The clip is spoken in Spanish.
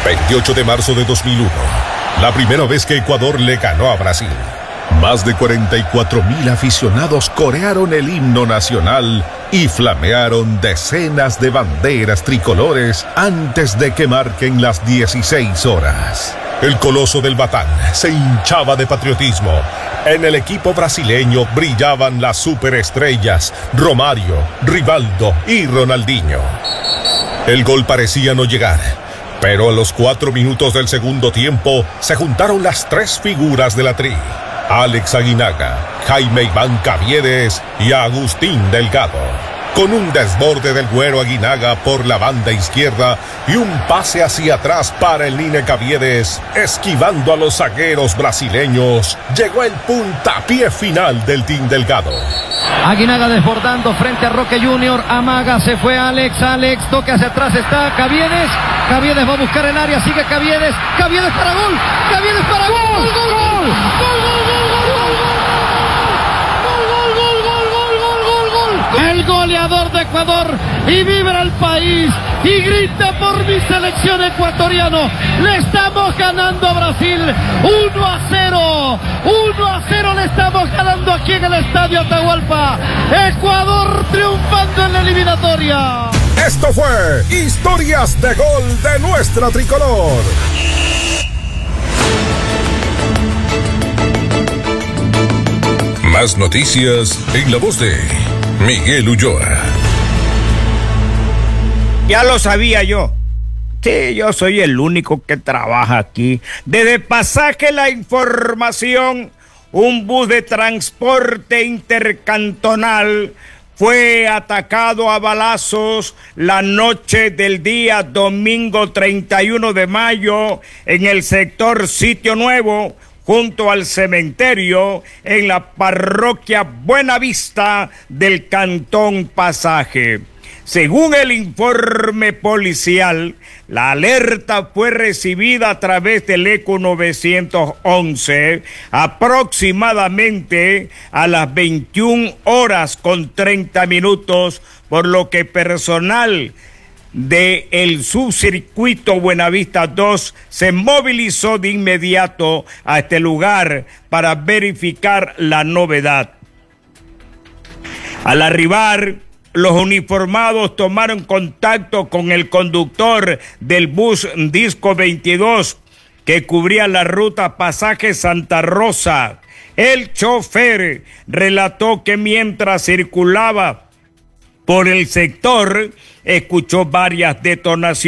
28 de marzo de 2001, la primera vez que Ecuador le ganó a Brasil. Más de 44,000 aficionados corearon el himno nacional y flamearon decenas de banderas tricolores antes de que marquen las 16 horas. El coloso del Batán se hinchaba de patriotismo. En el equipo brasileño brillaban las superestrellas Romário, Rivaldo y Ronaldinho. El gol parecía no llegar, pero a los 4 minutos del segundo tiempo se juntaron las 3 figuras de la tri: Alex Aguinaga, Jaime Iván Caviedes y Agustín Delgado. Con un desborde del Güero Aguinaga por la banda izquierda y un pase hacia atrás para el Nine Caviedes, esquivando a los zagueros brasileños, llegó el puntapié final del Team Delgado. Aguinaga desbordando frente a Roque Junior, amaga, se fue Alex, toque hacia atrás está Caviedes va a buscar el área, sigue Caviedes para gol, gol. El goleador de Ecuador, y vibra el país y grita por mi selección ecuatoriano. Le estamos ganando a Brasil 1-0. 1-0 le estamos ganando aquí en el estadio Atahualpa. Ecuador triunfando en la eliminatoria. Esto fue Historias de Gol de nuestra tricolor. Más noticias en la voz de Miguel Ulloa. Ya lo sabía yo. Sí, yo soy el único que trabaja aquí. Desde Pasaje La Información, un bus de transporte intercantonal fue atacado a balazos la noche del día domingo 31 de mayo en el sector Sitio Nuevo, junto al cementerio en la parroquia Buenavista del Cantón Pasaje. Según el informe policial, la alerta fue recibida a través del ECO 911 aproximadamente a las 21:30, por lo que personal del subcircuito Buenavista 2 se movilizó de inmediato a este lugar para verificar la novedad. Al arribar, los uniformados tomaron contacto con el conductor del bus Disco 22 que cubría la ruta Pasaje Santa Rosa. El chofer relató que mientras circulaba por el sector, escuchó varias detonaciones